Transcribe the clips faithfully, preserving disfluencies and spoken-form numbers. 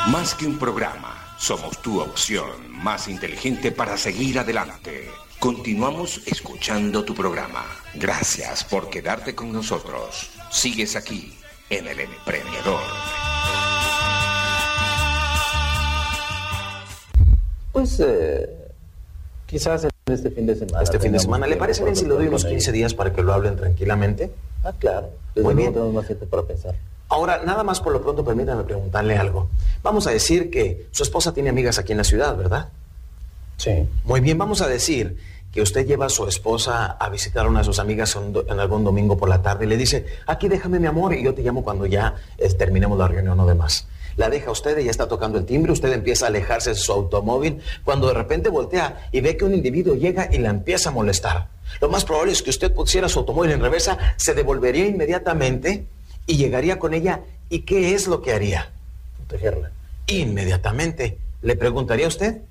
Más que un programa, somos tu opción más inteligente para seguir adelante. Continuamos escuchando tu programa. Gracias por quedarte con nosotros. Sigues aquí en El Emprendedor. Pues eh, quizás este fin de semana. Este fin de semana. ¿Le parece bien si le doy unos quince días para que lo hablen tranquilamente? Ah, claro. Desde Muy bien. Tenemos más tiempo para pensar. Ahora, nada más por lo pronto, permítame preguntarle algo. Vamos a decir que su esposa tiene amigas aquí en la ciudad, ¿verdad? Sí. Muy bien, vamos a decir que usted lleva a su esposa a visitar a una de sus amigas en, en algún domingo por la tarde y le dice, aquí déjame mi amor y yo te llamo cuando ya eh, terminemos la reunión o demás. La deja usted, ella está tocando el timbre, usted empieza a alejarse de su automóvil, cuando de repente voltea y ve que un individuo llega y la empieza a molestar. Lo más probable es que usted pusiera su automóvil en reversa, se devolvería inmediatamente y llegaría con ella. ¿Y qué es lo que haría? Protegerla. Inmediatamente. ¿Le preguntaría a usted?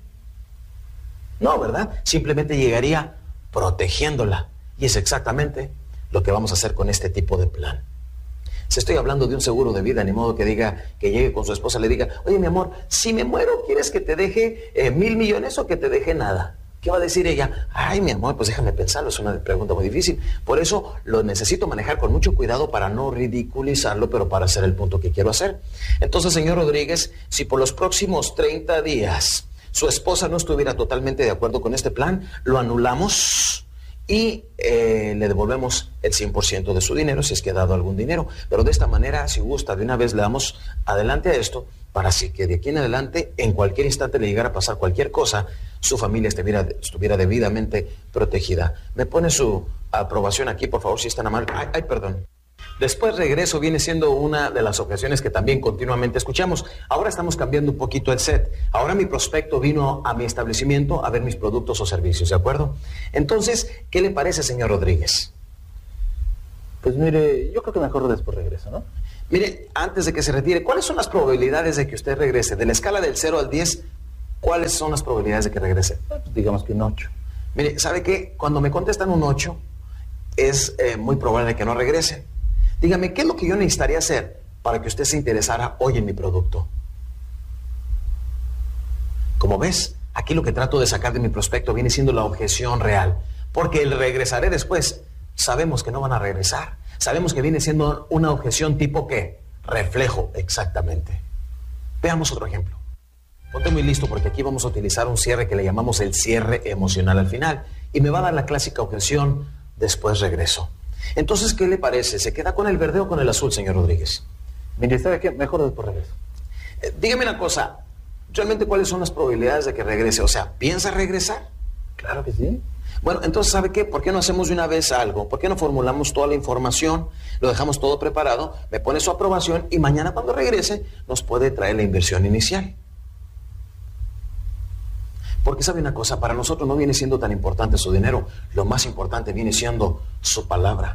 No, ¿verdad? Simplemente llegaría protegiéndola. Y es exactamente lo que vamos a hacer con este tipo de plan. Si estoy hablando de un seguro de vida, ni modo que diga, que llegue con su esposa y le diga, oye, mi amor, si me muero, ¿quieres que te deje eh, mil millones o que te deje nada? ¿Qué va a decir ella? Ay, mi amor, pues déjame pensarlo, es una pregunta muy difícil. Por eso lo necesito manejar con mucho cuidado para no ridiculizarlo, pero para hacer el punto que quiero hacer. Entonces, señor Rodríguez, si por los próximos treinta días su esposa no estuviera totalmente de acuerdo con este plan, lo anulamos y eh, le devolvemos el cien por ciento de su dinero, si es que ha dado algún dinero. Pero de esta manera, si gusta, de una vez le damos adelante a esto, para así que de aquí en adelante, en cualquier instante le llegara a pasar cualquier cosa, su familia estuviera, estuviera debidamente protegida. ¿Me pone su aprobación aquí, por favor, si es tan amable? Ay, ay, perdón. Después regreso viene siendo una de las ocasiones que también continuamente escuchamos. Ahora estamos cambiando un poquito el set. Ahora mi prospecto vino a mi establecimiento a ver mis productos o servicios, ¿de acuerdo? Entonces, ¿qué le parece, señor Rodríguez? Pues mire, yo creo que mejor después regreso, ¿no? Mire, antes de que se retire, ¿cuáles son las probabilidades de que usted regrese? De la escala del cero al diez, ¿cuáles son las probabilidades de que regrese? Pues digamos que un ocho. Mire, ¿sabe qué? Cuando me contestan un ocho, es eh, muy probable que no regrese. Dígame, ¿qué es lo que yo necesitaría hacer para que usted se interesara hoy en mi producto? Como ves, aquí lo que trato de sacar de mi prospecto viene siendo la objeción real. Porque el regresaré después, sabemos que no van a regresar. Sabemos que viene siendo una objeción tipo ¿qué? Reflejo, exactamente. Veamos otro ejemplo. Ponte muy listo porque aquí vamos a utilizar un cierre que le llamamos el cierre emocional al final. Y me va a dar la clásica objeción, después regreso. Entonces, ¿qué le parece? ¿Se queda con el verde o con el azul, señor Rodríguez? Mire, ¿sabe qué? Mejor después regreso. Eh, dígame una cosa, ¿realmente cuáles son las probabilidades de que regrese? O sea, ¿piensa regresar? Claro que sí. Bueno, entonces, ¿sabe qué? ¿Por qué no hacemos de una vez algo? ¿Por qué no formulamos toda la información? Lo dejamos todo preparado, me pone su aprobación y mañana cuando regrese nos puede traer la inversión inicial. Porque sabe una cosa, para nosotros no viene siendo tan importante su dinero, lo más importante viene siendo su palabra.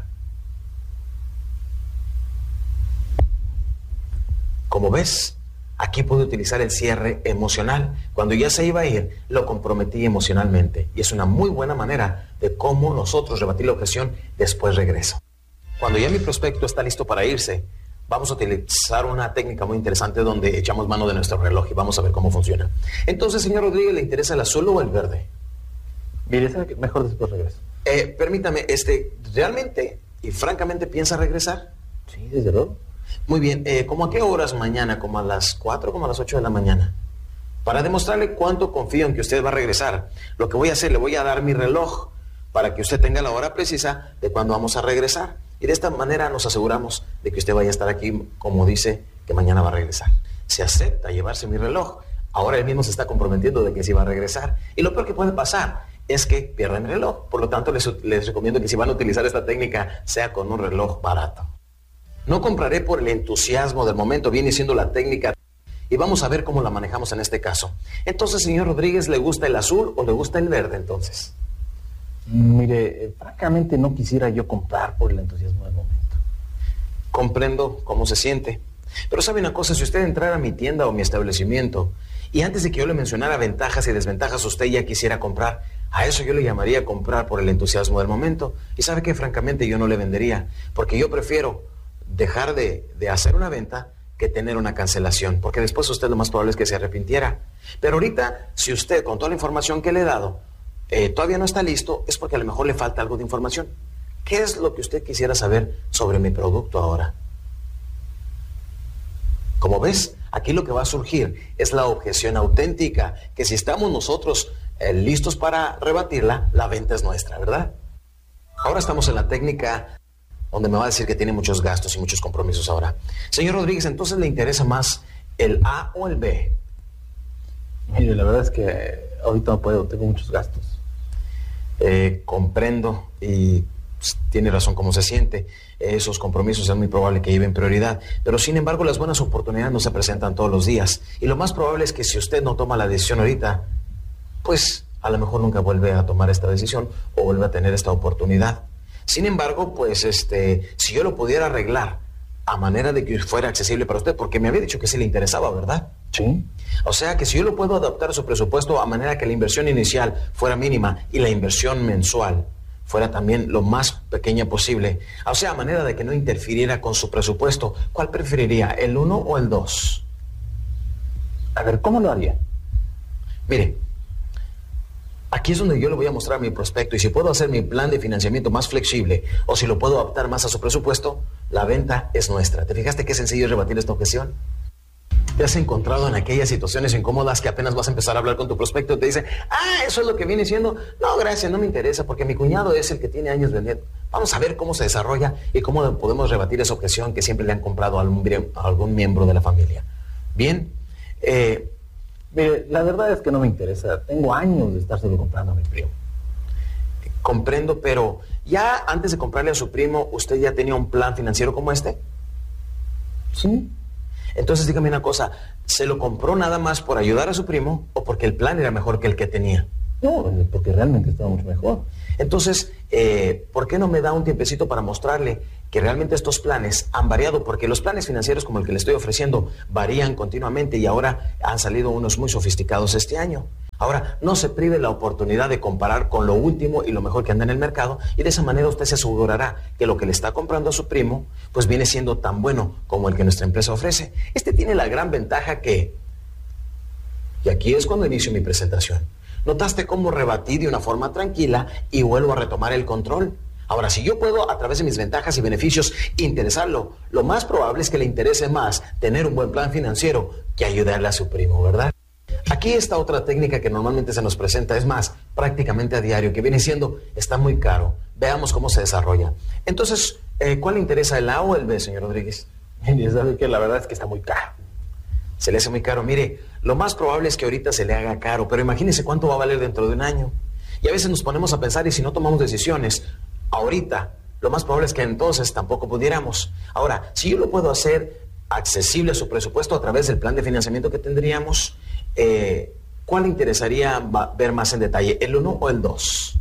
Como ves, aquí puedo utilizar el cierre emocional. Cuando ya se iba a ir, lo comprometí emocionalmente. Y es una muy buena manera de cómo nosotros rebatir la objeción, después regreso. Cuando ya mi prospecto está listo para irse, vamos a utilizar una técnica muy interesante donde echamos mano de nuestro reloj y vamos a ver cómo funciona. Entonces, señor Rodríguez, ¿le interesa el azul o el verde? Mire, ¿sabe qué? Mejor después regreso. Eh, permítame, este, ¿realmente y francamente piensa regresar? Sí, desde luego. Muy bien, eh, ¿cómo a qué horas mañana? ¿Como a las cuatro o como a las ocho de la mañana? Para demostrarle cuánto confío en que usted va a regresar, lo que voy a hacer, le voy a dar mi reloj para que usted tenga la hora precisa de cuándo vamos a regresar. Y de esta manera nos aseguramos de que usted vaya a estar aquí, como dice, que mañana va a regresar. Se acepta llevarse mi reloj. Ahora él mismo se está comprometiendo de que sí va a regresar. Y lo peor que puede pasar es que pierda mi reloj. Por lo tanto, les, les recomiendo que si van a utilizar esta técnica, sea con un reloj barato. No compraré por el entusiasmo del momento, viene siendo la técnica. Y vamos a ver cómo la manejamos en este caso. Entonces, señor Rodríguez, ¿le gusta el azul o le gusta el verde entonces? Mire, eh, francamente no quisiera yo comprar por el entusiasmo del momento. Comprendo cómo se siente. Pero sabe una cosa, si usted entrara a mi tienda o mi establecimiento y antes de que yo le mencionara ventajas y desventajas usted ya quisiera comprar, a eso yo le llamaría comprar por el entusiasmo del momento. Y sabe que francamente yo no le vendería, porque yo prefiero dejar de, de hacer una venta que tener una cancelación, porque después usted lo más probable es que se arrepintiera. Pero ahorita, si usted con toda la información que le he dado eh, todavía no está listo, es porque a lo mejor le falta algo de información. ¿Qué es lo que usted quisiera saber sobre mi producto ahora? Como ves, aquí lo que va a surgir es la objeción auténtica, que si estamos nosotros eh, listos para rebatirla, la venta es nuestra, ¿verdad? Ahora estamos en la técnica donde me va a decir que tiene muchos gastos y muchos compromisos ahora. Señor Rodríguez, ¿entonces le interesa más el A o el B? Mire, la verdad es que ahorita no puedo, tengo muchos gastos. Eh, comprendo y pues, tiene razón cómo se siente. Esos compromisos es muy probable que lleven prioridad, pero sin embargo las buenas oportunidades no se presentan todos los días. Y lo más probable es que si usted no toma la decisión ahorita, pues a lo mejor nunca vuelve a tomar esta decisión o vuelve a tener esta oportunidad. Sin embargo, pues este, si yo lo pudiera arreglar a manera de que fuera accesible para usted, porque me había dicho que sí le interesaba, ¿verdad? Sí. O sea que si yo lo puedo adaptar a su presupuesto a manera que la inversión inicial fuera mínima y la inversión mensual fuera también lo más pequeña posible, o sea, a manera de que no interfiriera con su presupuesto, ¿cuál preferiría, el uno o el dos? A ver, ¿cómo lo haría? Mire, aquí es donde yo le voy a mostrar mi prospecto y si puedo hacer mi plan de financiamiento más flexible o si lo puedo adaptar más a su presupuesto, la venta es nuestra. ¿Te fijaste qué sencillo es rebatir esta objeción? ¿Te has encontrado en aquellas situaciones incómodas que apenas vas a empezar a hablar con tu prospecto y te dice, ah, eso es lo que viene siendo? No, gracias, no me interesa porque mi cuñado es el que tiene años vendiendo. Vamos a ver cómo se desarrolla y cómo podemos rebatir esa objeción que siempre le han comprado a algún, a algún miembro de la familia. Bien, eh... Mire, la verdad es que no me interesa. Tengo años de estárselo comprando a mi primo. Comprendo, pero ya antes de comprarle a su primo, ¿usted ya tenía un plan financiero como este? Sí. Entonces dígame una cosa, ¿se lo compró nada más por ayudar a su primo o porque el plan era mejor que el que tenía? No, porque realmente estaba mucho mejor. Entonces, eh, ¿por qué no me da un tiempecito para mostrarle que realmente estos planes han variado? Porque los planes financieros como el que le estoy ofreciendo varían continuamente y ahora han salido unos muy sofisticados este año. Ahora, no se prive la oportunidad de comparar con lo último y lo mejor que anda en el mercado y de esa manera usted se asegurará que lo que le está comprando a su primo pues viene siendo tan bueno como el que nuestra empresa ofrece. Este tiene la gran ventaja que, y aquí es cuando inicio mi presentación, ¿notaste cómo rebatí de una forma tranquila y vuelvo a retomar el control? Ahora, si yo puedo, a través de mis ventajas y beneficios, interesarlo, lo más probable es que le interese más tener un buen plan financiero que ayudarle a su primo, ¿verdad? Aquí está otra técnica que normalmente se nos presenta, es más, prácticamente a diario, que viene siendo, está muy caro. Veamos cómo se desarrolla. Entonces, eh, ¿cuál le interesa, el A o el B, señor Rodríguez? Mire, sabe que la verdad es que está muy caro. Se le hace muy caro. Mire, lo más probable es que ahorita se le haga caro, pero imagínese cuánto va a valer dentro de un año. Y a veces nos ponemos a pensar, y si no tomamos decisiones ahorita, lo más probable es que entonces tampoco pudiéramos. Ahora, si yo lo puedo hacer accesible a su presupuesto a través del plan de financiamiento que tendríamos, eh, ¿cuál le interesaría ver más en detalle, el uno o el dos?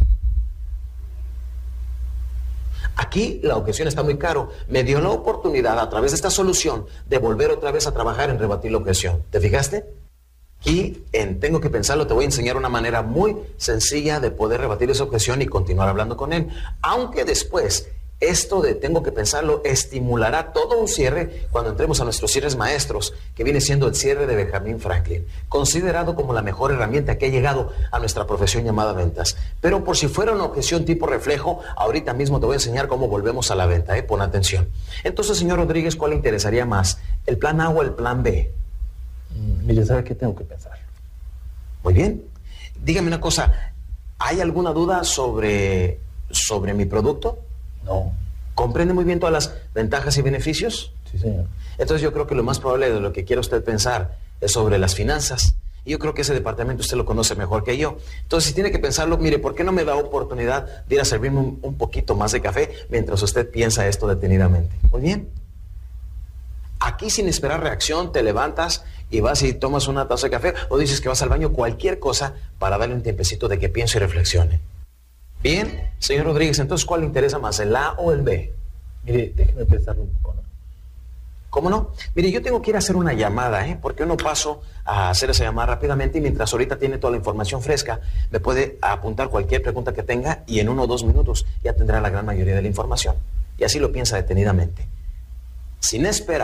Aquí la objeción está muy caro. Me dio la oportunidad a través de esta solución de volver otra vez a trabajar en rebatir la objeción. ¿Te fijaste? Y en Tengo que Pensarlo te voy a enseñar una manera muy sencilla de poder rebatir esa objeción y continuar hablando con él. Aunque después esto de Tengo que Pensarlo estimulará todo un cierre cuando entremos a nuestros cierres maestros, que viene siendo el cierre de Benjamin Franklin, considerado como la mejor herramienta que ha llegado a nuestra profesión llamada ventas. Pero por si fuera una objeción tipo reflejo, ahorita mismo te voy a enseñar cómo volvemos a la venta, ¿eh? Pon atención. Entonces, señor Rodríguez, ¿cuál le interesaría más? ¿El plan A o el plan B? Mm, mire, ¿sabe qué? Tengo que pensar. Muy bien. Dígame una cosa, ¿hay alguna duda sobre, sobre mi producto? No. ¿Comprende muy bien todas las ventajas y beneficios? Sí, señor. Entonces yo creo que lo más probable de lo que quiera usted pensar es sobre las finanzas. Y yo creo que ese departamento usted lo conoce mejor que yo. Entonces, si tiene que pensarlo, mire, ¿por qué no me da oportunidad de ir a servirme un, un poquito más de café mientras usted piensa esto detenidamente? Muy bien. Aquí, sin esperar reacción, te levantas y vas y tomas una taza de café o dices que vas al baño, cualquier cosa para darle un tiempecito de que piense y reflexione. Bien, señor Rodríguez, entonces, ¿cuál le interesa más, el A o el B? Mire, déjeme pensarlo un poco, ¿no? ¿Cómo no? Mire, yo tengo que ir a hacer una llamada, ¿eh? Porque yo no paso a hacer esa llamada rápidamente y mientras ahorita tiene toda la información fresca, me puede apuntar cualquier pregunta que tenga y en uno o dos minutos ya tendrá la gran mayoría de la información. Y así lo piensa detenidamente. Sin esperar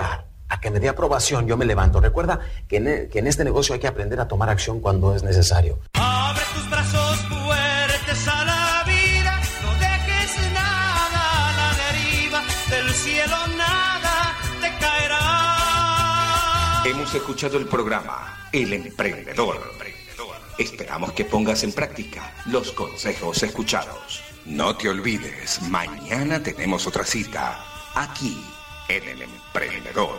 a que me dé aprobación, yo me levanto. Recuerda que en, que en este negocio hay que aprender a tomar acción cuando es necesario. Abre tus brazos fuertes a la vida, no dejes nada a la deriva, del cielo nada te caerá. Hemos escuchado el programa El Emprendedor. Esperamos que pongas en práctica los consejos escuchados. No te olvides, mañana tenemos otra cita aquí en El Emprendedor.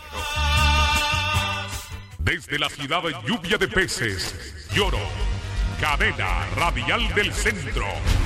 Desde la ciudad de Lluvia de Peces, Lloro, cadena radial del centro.